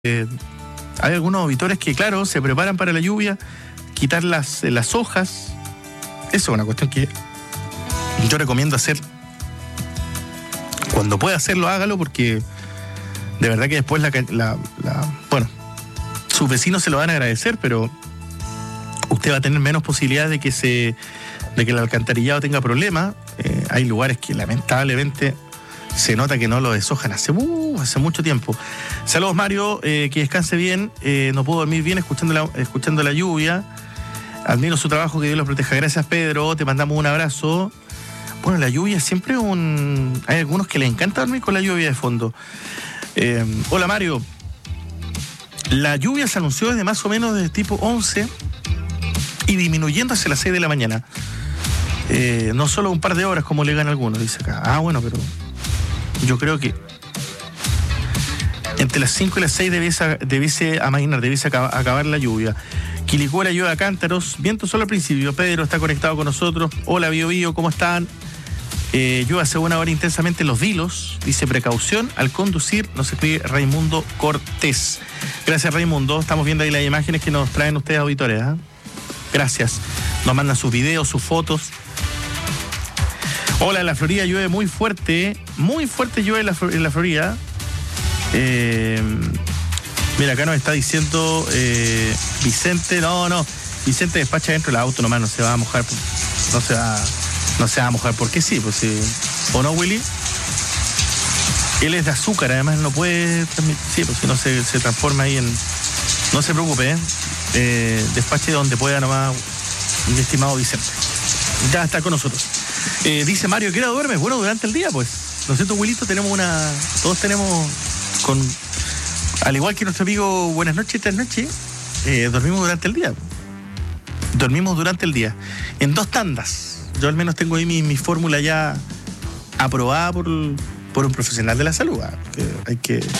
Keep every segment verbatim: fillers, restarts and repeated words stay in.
Eh, hay algunos auditores que, claro, se preparan para la lluvia, quitar las, las hojas. Eso es una cuestión que yo recomiendo hacer. Cuando pueda hacerlo, hágalo, porque de verdad que después la, la, la bueno, sus vecinos se lo van a agradecer, pero usted va a tener menos posibilidades de que se de que el alcantarillado tenga problemas. Eh, hay lugares que lamentablemente se nota que no lo deshojan hace, uh, hace mucho tiempo. Saludos, Mario, eh, que descanse bien. Eh, no puedo dormir bien escuchando la, escuchando la lluvia. Admiro su trabajo, que Dios lo proteja. Gracias, Pedro, te mandamos un abrazo. Bueno, la lluvia siempre es un... Hay algunos que les encanta dormir con la lluvia de fondo. Eh, hola, Mario. La lluvia se anunció desde más o menos de tipo once y disminuyendo hacia las seis de la mañana. Eh, no solo un par de horas como le ganan algunos, dice acá. Ah, bueno, pero yo creo que entre las cinco y las seis debiese, debiese amainar, debiese acabar, acabar la lluvia. Quilicura, lluvia a cántaros, viento solo al principio. Pedro está conectado con nosotros. Hola, Bio Bio, ¿cómo están? Eh, lluvia hace una hora intensamente en Los Vilos. Dice precaución al conducir, nos escribe Raimundo Cortés. Gracias, Raimundo. Estamos viendo ahí las imágenes que nos traen ustedes, auditores, ¿eh? Gracias. Nos mandan sus videos, sus fotos. Hola, en la Florida llueve muy fuerte, muy fuerte llueve en la, en la Florida. Eh, mira, acá nos está diciendo eh, Vicente, no, no, Vicente despacha dentro del auto nomás, no se va a mojar, no se va, no se va a mojar, porque sí, pues sí, ¿o no, Willy? Él es de azúcar, además no puede transmitir, sí, pues si no se, se transforma ahí en, no se preocupe, ¿eh? Eh, despache donde pueda nomás, mi estimado Vicente. Ya está con nosotros. Eh, dice Mario, ¿qué hora duermes? Bueno, durante el día, pues. ¿No es cierto, Wilito? Tenemos una... Todos tenemos... con Al igual que nuestro amigo Buenas noches, esta noche, eh, dormimos durante el día. Dormimos durante el día. En dos tandas. Yo al menos tengo ahí mi, mi fórmula ya aprobada por, por un profesional de la salud. ¿eh? Que hay que... Eh,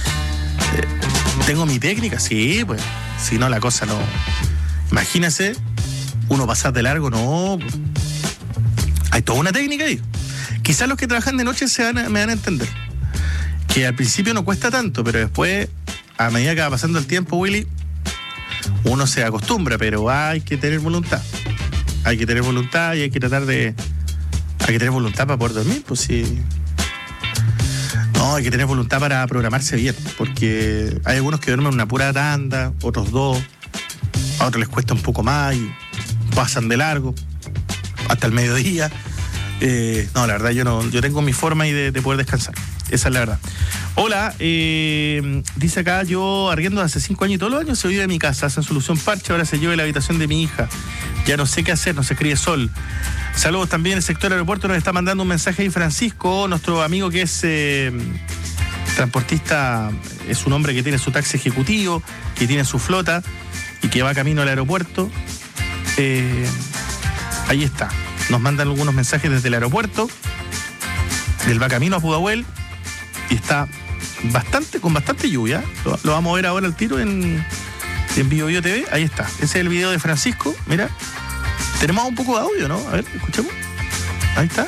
tengo mi técnica, sí, pues. Si no, la cosa no... Imagínese, uno pasar de largo, no... Hay toda una técnica ahí. Quizás los que trabajan de noche se van a, me van a entender. Que al principio no cuesta tanto, pero después, a medida que va pasando el tiempo, Willy, uno se acostumbra, pero hay que tener voluntad. Hay que tener voluntad y hay que tratar de... Hay que tener voluntad para poder dormir, pues sí. No, hay que tener voluntad para programarse bien, porque hay algunos que duermen una pura tanda, otros dos, a otros les cuesta un poco más y pasan de largo hasta el mediodía. Eh, no, la verdad, yo no, yo tengo mi forma ahí de, de poder descansar. Esa es la verdad. Hola, eh, dice acá, yo arriendo hace cinco años y todos los años se vive de mi casa, hacen solución parche, ahora se lleva la habitación de mi hija. Ya no sé qué hacer, nos escribe Sol. Saludos también, el sector aeropuerto nos está mandando un mensaje ahí Francisco, nuestro amigo que es eh, transportista, es un hombre que tiene su taxi ejecutivo, que tiene su flota y que va camino al aeropuerto. Eh, ahí está. Nos mandan algunos mensajes desde el aeropuerto. Él va camino a Pudahuel y está bastante, con bastante lluvia. Lo, lo vamos a ver ahora al tiro en, en Bio Bio T V. Ahí está. Ese es el video de Francisco. Mira. Tenemos un poco de audio, ¿no? A ver, escuchemos. Ahí está.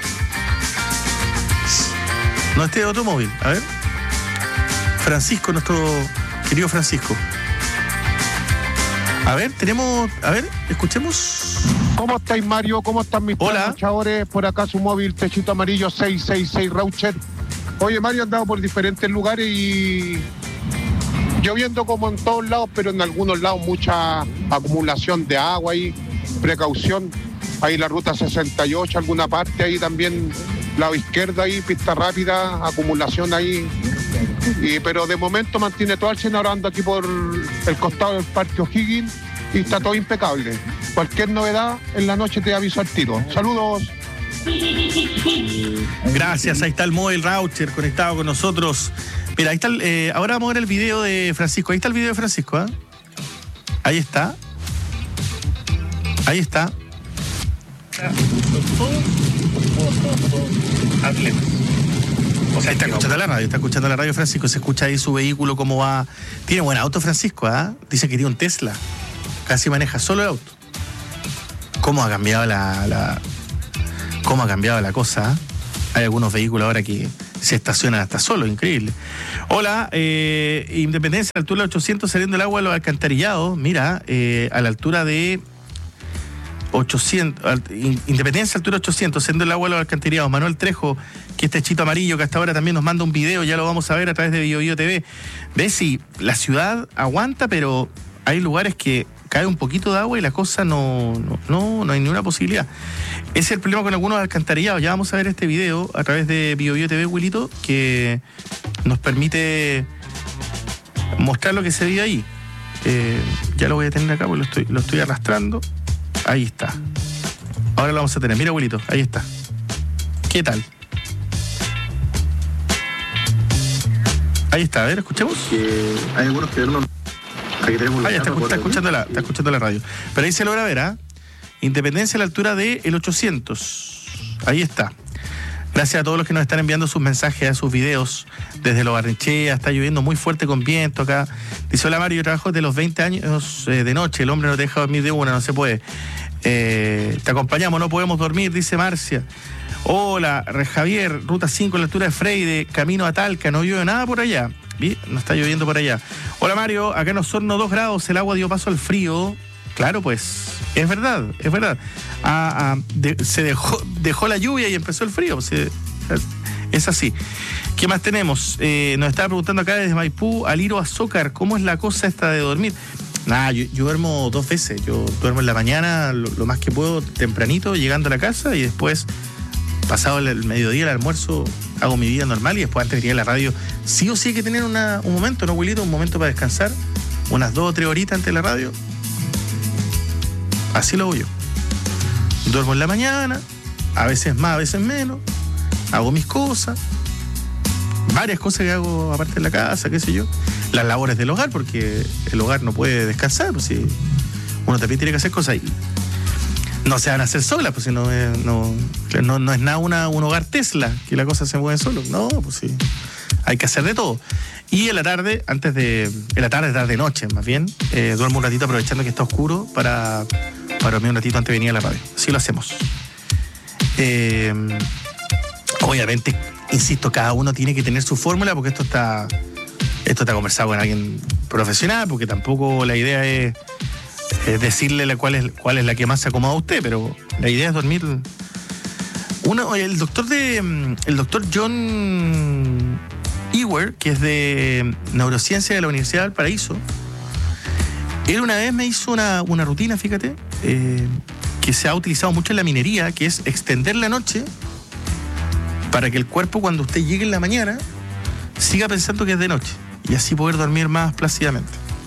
No, este es otro móvil. A ver. Francisco, nuestro querido Francisco. A ver, tenemos... A ver, escuchemos. ¿Cómo estáis, Mario? ¿Cómo están mis luchadores? Por acá su móvil, techito amarillo seis seis seis Raucher. Oye, Mario, he andado por diferentes lugares y lloviendo como en todos lados, pero en algunos lados mucha acumulación de agua y precaución. Ahí la ruta sesenta y ocho, alguna parte ahí también, lado izquierdo ahí, pista rápida, acumulación ahí. Y, pero de momento mantiene todo el cien, ahora ando aquí por el costado del Parque O'Higgins y está todo impecable. Cualquier novedad en la noche te aviso al tiro. Saludos. Gracias, ahí está el móvil Raucher conectado con nosotros. Mira, ahí está el, eh, ahora vamos a ver el video de Francisco. Ahí está el video de Francisco, ¿eh? Ahí está. Ahí está. O sea, ahí está escuchando la radio, está escuchando la radio Francisco, se escucha ahí su vehículo, cómo va. Tiene buen auto Francisco, ¿ah? ¿eh? Dice que tiene un Tesla. Casi maneja solo el auto. ¿Cómo ha cambiado la, la cómo ha cambiado la cosa? ¿eh? Hay algunos vehículos ahora que se estacionan hasta solo, increíble. Hola, eh, Independencia, a la altura de ochocientos, saliendo el agua de los alcantarillados, mira, eh, a la altura de ochocientos, Independencia, altura ochocientos, saliendo el agua de los alcantarillados. Manuel Trejo, que este chito amarillo que hasta ahora también nos manda un video, ya lo vamos a ver a través de Bio Bio T V. Ves, si la ciudad aguanta, pero hay lugares que cae un poquito de agua y la cosa no, no, no, no hay ninguna posibilidad. Ese es el problema con algunos alcantarillados. Ya vamos a ver este video a través de Bio Bio T V, Wilito, que nos permite mostrar lo que se ve ahí. Eh, ya lo voy a tener acá porque lo estoy, lo estoy arrastrando. Ahí está. Ahora lo vamos a tener. Mira, Wilito, ahí está. ¿Qué tal? Ahí está, a ver, escuchemos. Que hay algunos que no. Aquí tenemos. Ah, ya está, está, escuchando la, está escuchando la radio. Pero ahí se logra ver, ¿ah? ¿eh? Independencia a la altura de el ochocientos. Ahí está. Gracias a todos los que nos están enviando sus mensajes, a sus videos. Desde Lo Barnechea, está lloviendo muy fuerte con viento acá. Dice, hola Mario, yo trabajo desde los veinte años eh, de noche. El hombre no te deja dormir de una, no se puede. Eh, te acompañamos, no podemos dormir, dice Marcia. Hola, Javier, ruta cinco, a la altura de Freire, camino a Talca, no llueve nada por allá. Bien, no está lloviendo por allá. Hola Mario, acá en Osorno dos grados, el agua dio paso al frío. Claro, pues, es verdad, es verdad. Ah, ah, de, se dejó, dejó la lluvia y empezó el frío. Pues, es, es así. ¿Qué más tenemos? Eh, nos estaba preguntando acá desde Maipú, Aliro Azócar, ¿cómo es la cosa esta de dormir? Nada, yo, yo duermo dos veces. Yo duermo en la mañana, lo, lo más que puedo, tempranito, llegando a la casa, y después, pasado el, el mediodía, el almuerzo, hago mi vida normal, y después antes de ir a la radio, sí o sí hay que tener una, un momento, ¿no, Wilito? Un momento para descansar, unas dos o tres horitas antes de la radio. Así lo hago yo. Duermo en la mañana, a veces más, a veces menos, hago mis cosas, varias cosas que hago aparte de la casa, qué sé yo, las labores del hogar, porque el hogar no puede descansar, pues si uno también tiene que hacer cosas. No se van a hacer solas, pues si no, no, no, no es nada una, un hogar Tesla, que la cosa se mueve solo. No, pues sí, hay que hacer de todo. Y en la tarde, antes de, en la tarde, tarde, noche, más bien, eh, duermo un ratito aprovechando que está oscuro para, para dormir un ratito antes de venir a la radio. Así lo hacemos. Eh, obviamente, insisto, cada uno tiene que tener su fórmula, porque esto está, esto está conversado con alguien profesional, porque tampoco la idea es, es decirle la, cuál, es, cuál es la que más se acomoda a usted, pero la idea es dormir. Uno, el doctor de, el doctor John Ewer, que es de neurociencia de la Universidad del Paraíso, él una vez me hizo una, una rutina, fíjate, eh, que se ha utilizado mucho en la minería, que es extender la noche para que el cuerpo, cuando usted llegue en la mañana, siga pensando que es de noche y así poder dormir más plácidamente.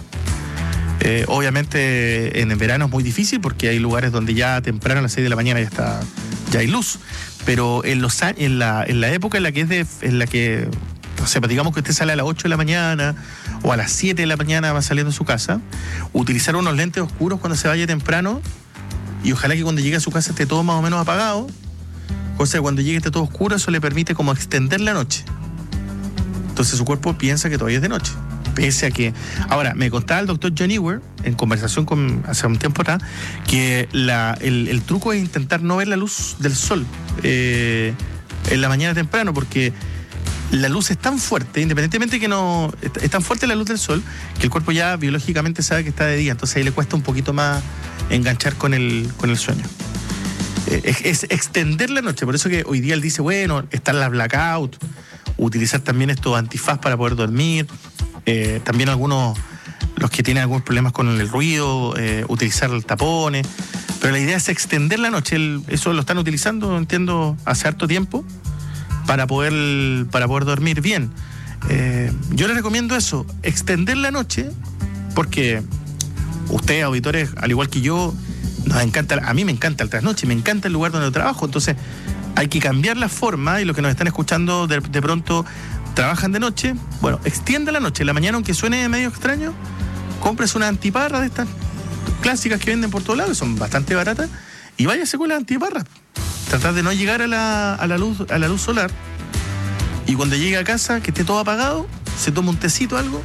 Eh, obviamente en el verano es muy difícil porque hay lugares donde ya temprano a las seis de la mañana ya está, ya hay luz, pero en los en la, en la época en la que es de, en la que, o sea, digamos que usted sale a las ocho de la mañana o a las siete de la mañana va saliendo de su casa, utilizar unos lentes oscuros cuando se vaya temprano, y ojalá que cuando llegue a su casa esté todo más o menos apagado, cosa que cuando llegue esté todo oscuro, eso le permite como extender la noche. Entonces su cuerpo piensa que todavía es de noche, pese a que... Ahora, me contaba el doctor John Ewer, en conversación con hace un tiempo atrás, que la, el, el truco es intentar no ver la luz del sol eh, en la mañana temprano, porque la luz es tan fuerte, independientemente que no... Es tan fuerte la luz del sol, que el cuerpo ya biológicamente sabe que está de día, entonces ahí le cuesta un poquito más enganchar con el, con el sueño. Eh, es, es extender la noche, por eso que hoy día él dice, bueno, están las blackout, utilizar también estos antifaz para poder dormir, eh, también algunos, los que tienen algunos problemas con el ruido, eh, utilizar tapones, pero la idea es extender la noche. El, eso lo están utilizando, entiendo, hace harto tiempo, para poder, para poder dormir bien. Eh, yo les recomiendo eso, extender la noche, porque ustedes, auditores, al igual que yo, nos encanta, a mí me encanta el trasnoche, me encanta el lugar donde trabajo, entonces hay que cambiar la forma, y los que nos están escuchando de, de pronto trabajan de noche, bueno, extienda la noche, la mañana, aunque suene medio extraño, cómprese una antiparra de estas clásicas que venden por todos lados, que son bastante baratas, y váyase con las antiparras. Tratar de no llegar a la, a la luz, a la luz solar, y cuando llegue a casa, que esté todo apagado, se toma un tecito, algo,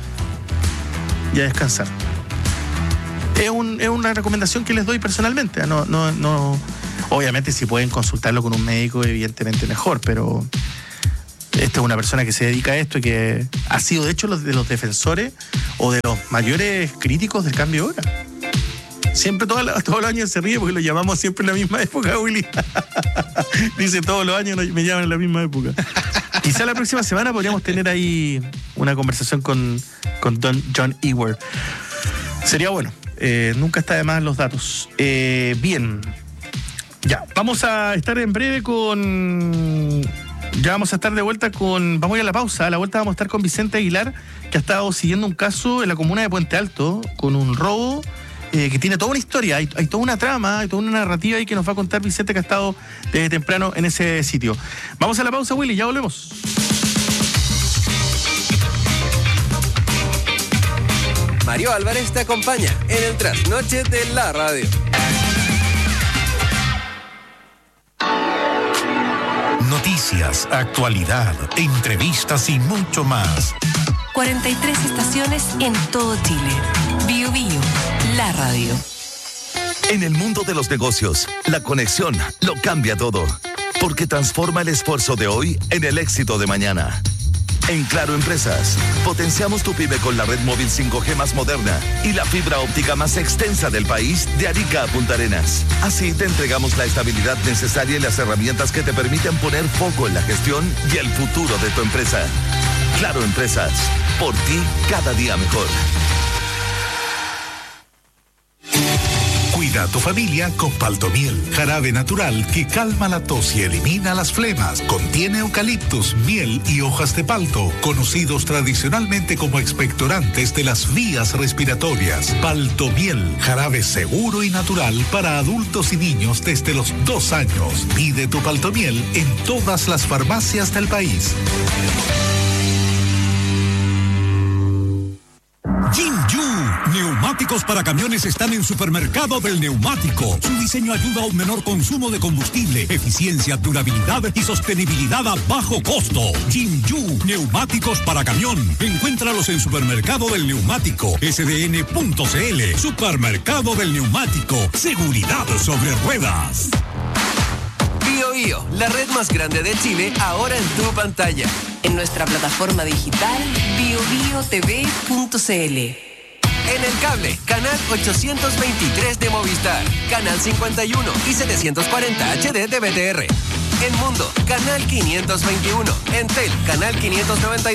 y a descansar. Es, un, es una recomendación que les doy personalmente. No, no, no, obviamente, si pueden consultarlo con un médico, evidentemente mejor, pero Esta es una persona que se dedica a esto y que ha sido, de hecho, los, de los defensores o de los mayores críticos del cambio de hora. Siempre, todos los, todos los años se ríe porque lo llamamos siempre en la misma época, Willy. Dice, todos los años me llaman en la misma época. Quizá la próxima semana podríamos tener ahí una conversación con, con Don John Ewert. Sería bueno. Eh, nunca está de más los datos. Eh, bien. Ya, vamos a estar en breve con... Ya vamos a estar de vuelta con... Vamos a ir a la pausa. A la vuelta vamos a estar con Vicente Aguilar, que ha estado siguiendo un caso en la comuna de Puente Alto con un robo eh, que tiene toda una historia. Hay, hay toda una trama, hay toda una narrativa ahí que nos va a contar Vicente, que ha estado desde temprano en ese sitio. Vamos a la pausa, Willy. Ya volvemos. Mario Álvarez te acompaña en el trasnoche de la radio. Noticias, actualidad, entrevistas y mucho más. cuarenta y tres estaciones en todo Chile. Bio Bio, la radio. En el mundo de los negocios, la conexión lo cambia todo, porque transforma el esfuerzo de hoy en el éxito de mañana. En Claro Empresas, potenciamos tu pyme con la red móvil cinco G más moderna y la fibra óptica más extensa del país, de Arica a Punta Arenas. Así te entregamos la estabilidad necesaria y las herramientas que te permiten poner foco en la gestión y el futuro de tu empresa. Claro Empresas, por ti cada día mejor. Cuida a tu familia con Paltomiel, jarabe natural que calma la tos y elimina las flemas. Contiene eucaliptus, miel y hojas de palto, conocidos tradicionalmente como expectorantes de las vías respiratorias. Paltomiel, jarabe seguro y natural para adultos y niños desde los dos años. Pide tu Paltomiel en todas las farmacias del país. Jinju, neumáticos para camiones están en Supermercado del Neumático. Su diseño ayuda a un menor consumo de combustible, eficiencia, durabilidad y sostenibilidad a bajo costo. Jinju, neumáticos para camión. Encuéntralos en Supermercado del Neumático, S D N punto C L. Supermercado del Neumático, seguridad sobre ruedas. Bio Bio, la red más grande de Chile, ahora en tu pantalla. En nuestra plataforma digital bio bio t v punto c l. En el cable, canal ochocientos veintitrés de Movistar, canal cincuenta y uno y setecientos cuarenta H D de B T R. En Mundo, canal quinientos veintiuno. En Tel, canal quinientos noventa y dos.